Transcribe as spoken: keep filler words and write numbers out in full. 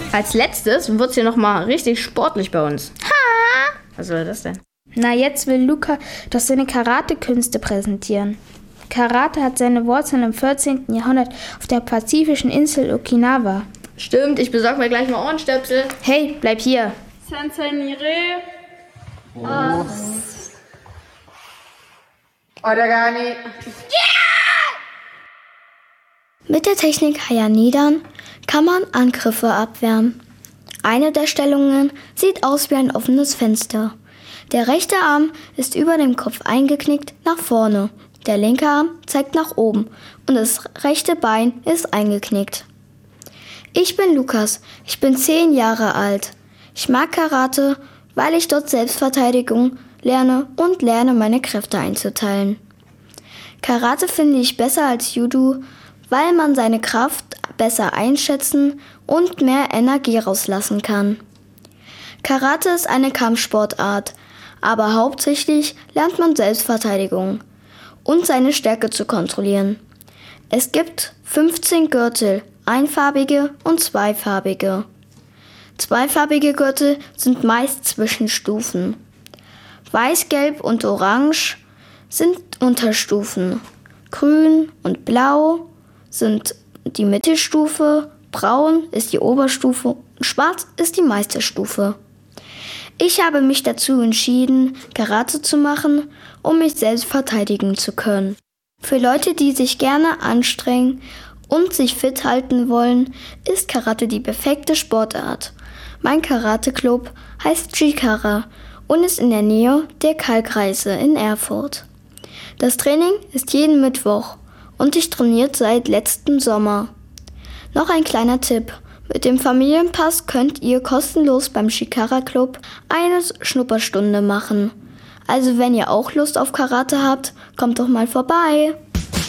Als letztes wird's hier nochmal richtig sportlich bei uns. Ha! Was soll das denn? Na, jetzt will Luca doch seine Karate-Künste präsentieren. Karate hat seine Wurzeln im vierzehnten Jahrhundert auf der pazifischen Insel Okinawa. Stimmt, ich besorge mir gleich mal Ohrenstöpsel. Hey, bleib hier. Sensei Nire. Oh. Origami. Mit der Technik Hayanidan kann man Angriffe abwehren. Eine der Stellungen sieht aus wie ein offenes Fenster. Der rechte Arm ist über dem Kopf eingeknickt nach vorne. Der linke Arm zeigt nach oben und das rechte Bein ist eingeknickt. Ich bin Lukas, ich bin zehn Jahre alt. Ich mag Karate, weil ich dort Selbstverteidigung lerne und lerne, meine Kräfte einzuteilen. Karate finde ich besser als Judo, weil man seine Kraft besser einschätzen und mehr Energie rauslassen kann. Karate ist eine Kampfsportart, aber hauptsächlich lernt man Selbstverteidigung und seine Stärke zu kontrollieren. Es gibt fünfzehn Gürtel, einfarbige und zweifarbige. Zweifarbige Gürtel sind meist Zwischenstufen. Weiß, Gelb und Orange sind Unterstufen. Grün und Blau sind die Mittelstufe, Braun ist die Oberstufe und Schwarz ist die Meisterstufe. Ich habe mich dazu entschieden, Karate zu machen, um mich selbst verteidigen zu können. Für Leute, die sich gerne anstrengen und sich fit halten wollen, ist Karate die perfekte Sportart. Mein Karate-Club heißt Chikara und ist in der Nähe der Kalkreise in Erfurt. Das Training ist jeden Mittwoch und ich trainiere seit letzten Sommer. Noch ein kleiner Tipp. Mit dem Familienpass könnt ihr kostenlos beim Chikara Club eine Schnupperstunde machen. Also wenn ihr auch Lust auf Karate habt, kommt doch mal vorbei.